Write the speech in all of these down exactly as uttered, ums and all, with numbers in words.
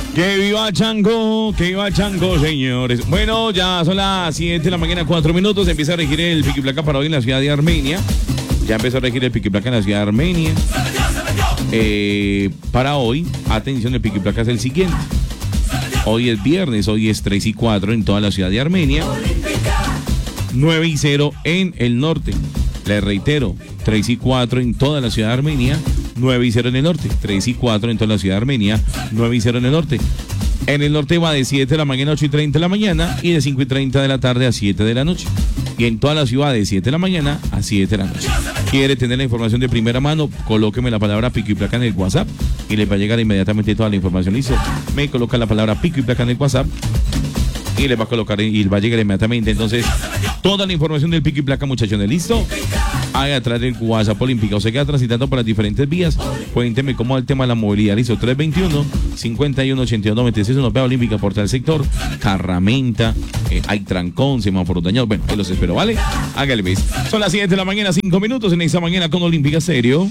Que viva Chango, que viva Chango, señores. Bueno, ya son las siete de la mañana, cuatro minutos. Empieza a regir el pico y placa para hoy en la ciudad de Armenia. Ya empezó a regir el pico y placa en la ciudad de Armenia. Eh, para hoy, atención, el pico y placa es el siguiente. Hoy es viernes, hoy es tres y cuatro en toda la ciudad de Armenia. nueve y cero en el norte. Les reitero, tres y cuatro en toda la ciudad de Armenia. nueve y cero en el norte, tres y cuatro en toda la ciudad de Armenia, nueve y cero en el norte. En el norte va de siete de la mañana a ocho y treinta de la mañana y de cinco y treinta de la tarde a siete de la noche. Y en toda la ciudad de siete de la mañana a siete de la noche. ¿Quiere tener la información de primera mano? Colóqueme la palabra pico y placa en el WhatsApp y les va a llegar inmediatamente toda la información. Listo. Me coloca la palabra pico y placa en el WhatsApp y les va a colocar y va a llegar inmediatamente. Entonces, toda la información del pico y placa, muchachones. ¿Listo? Haga atrás del WhatsApp Olímpica. O se queda transitando por las diferentes vías. Cuénteme cómo va el tema de la movilidad. Listo. tres veintiuno, cincuenta y uno, ochenta y dos, noventa y seis. Una pega Olímpica por tal sector. Carramenta. Eh, hay trancón, semáforos dañados. Bueno, pues los espero, ¿vale? Hágale, ¿ves? Son las siete de la mañana, cinco minutos en esta mañana con Olímpica Serio.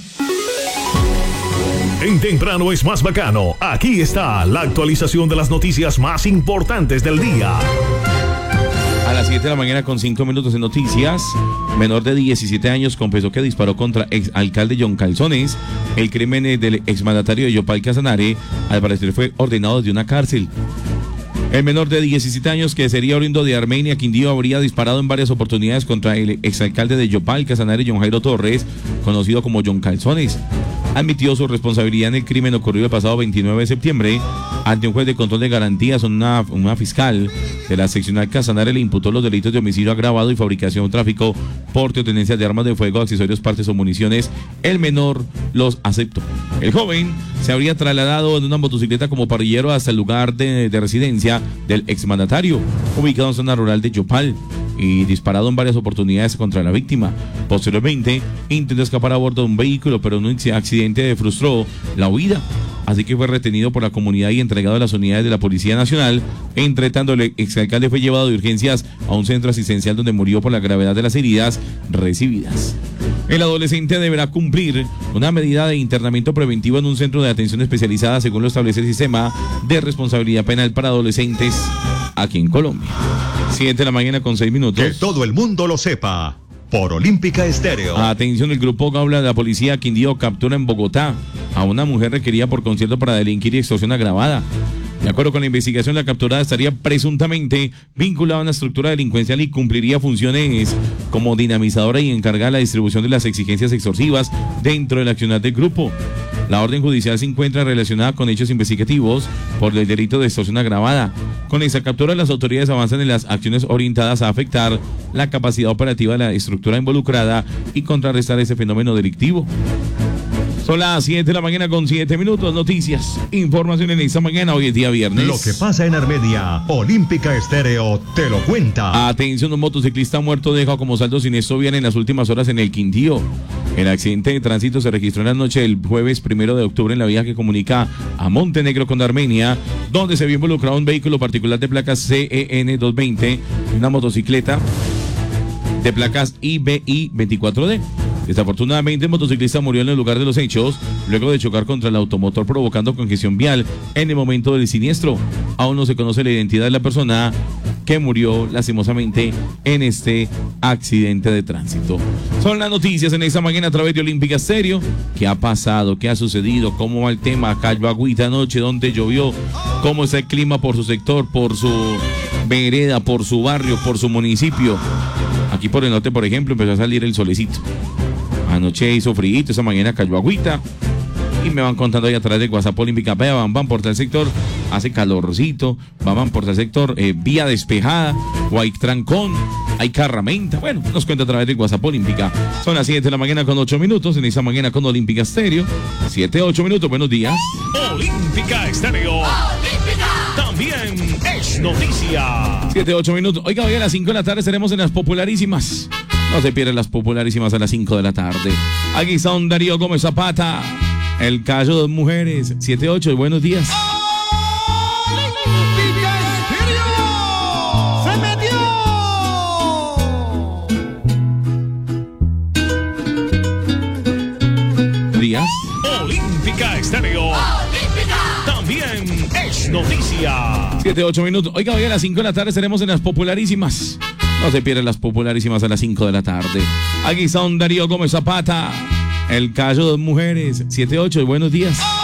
En Temprano es más bacano. Aquí está la actualización de las noticias más importantes del día. A las siete de la mañana con cinco minutos en noticias. Menor de diecisiete años confesó que disparó contra ex alcalde John Calzones. El crimen del exmandatario de Yopal Casanare al parecer fue ordenado desde una cárcel. El menor de diecisiete años, que sería oriundo de Armenia, Quindío, habría disparado en varias oportunidades contra el exalcalde de Yopal Casanare, John Jairo Torres, conocido como John Calzones. Admitió su responsabilidad en el crimen ocurrido el pasado veintinueve de septiembre ante un juez de control de garantías. Una, una fiscal de la seccional Casanare le imputó los delitos de homicidio agravado y fabricación, tráfico, porte o tenencia de armas de fuego, accesorios, partes o municiones. El menor los aceptó. El joven se habría trasladado en una motocicleta como parrillero hasta el lugar de, de residencia del exmandatario, ubicado en zona rural de Yopal, y disparado en varias oportunidades contra la víctima. Posteriormente, intentó escapar a bordo de un vehículo, pero un accidente frustró la huida. Así que fue retenido por la comunidad y entregado a las unidades de la Policía Nacional. Entre tanto, el exalcalde fue llevado de urgencias a un centro asistencial donde murió por la gravedad de las heridas recibidas. El adolescente deberá cumplir una medida de internamiento preventivo en un centro de atención especializada, según lo establece el sistema de responsabilidad penal para adolescentes aquí en Colombia. siete de la mañana con seis minutos. Que todo el mundo lo sepa. Por Olímpica Estéreo. Atención, el grupo Gaula de la policía Quindío captura en Bogotá a una mujer requerida por concierto para delinquir y extorsión agravada. De acuerdo con la investigación, la capturada estaría presuntamente vinculada a una estructura delincuencial y cumpliría funciones como dinamizadora y encargada de la distribución de las exigencias extorsivas dentro del accionar del grupo. La orden judicial se encuentra relacionada con hechos investigativos por el delito de extorsión agravada. Con esta captura, las autoridades avanzan en las acciones orientadas a afectar la capacidad operativa de la estructura involucrada y contrarrestar ese fenómeno delictivo. Son las siete de la mañana con siete minutos. Noticias, información en esta mañana. Hoy es día viernes. Lo que pasa en Armenia, Olímpica Estéreo te lo cuenta. Atención, un motociclista muerto deja como saldo siniestro vial en las últimas horas en el Quindío. El accidente de tránsito se registró en la noche del jueves primero de octubre en la vía que comunica a Montenegro con Armenia, donde se vio involucrado un vehículo particular de placas C E N doscientos veinte y una motocicleta de placas I B I veinticuatro D. Desafortunadamente, el motociclista murió en el lugar de los hechos luego de chocar contra el automotor, provocando congestión vial en el momento del siniestro. Aún no se conoce la identidad de la persona que murió lastimosamente en este accidente de tránsito. Son las noticias en esta mañana a través de Olímpica Estéreo. ¿Qué ha pasado? ¿Qué ha sucedido? ¿Cómo va el tema? Cayó agüita anoche, ¿dónde llovió? ¿Cómo está el clima por su sector, por su vereda, por su barrio, por su municipio? Aquí por el norte, por ejemplo, empezó a salir el solecito. Anoche hizo frío, esa mañana cayó agüita. Y me van contando ahí a través de WhatsApp Olímpica. Vea, van, van por tal sector, hace calorcito. Van, van por tal sector, eh, vía despejada, o hay trancón, hay carramenta. Bueno, nos cuenta a través de WhatsApp Olímpica. Son las siete de la mañana con ocho minutos. En esta mañana con Olímpica Estéreo. siete, ocho minutos, buenos días. Olímpica Estéreo. Olímpica. También es noticia. siete, ocho minutos. Oiga, hoy a las cinco de la tarde estaremos en las popularísimas. No se pierdan las popularísimas a las cinco de la tarde. Aquí está don Darío Gómez Zapata, el callo de dos mujeres. siete, ocho, buenos días. ¡Se metió! Días. Olímpica Estéreo. Olímpica. también es noticia. siete, ocho minutos. Oiga, hoy a las cinco de la tarde estaremos en las popularísimas. No se pierdan las popularísimas a las cinco de la tarde. Aquí está don Darío Gómez Zapata, el callo de mujeres. siete, ocho, buenos días.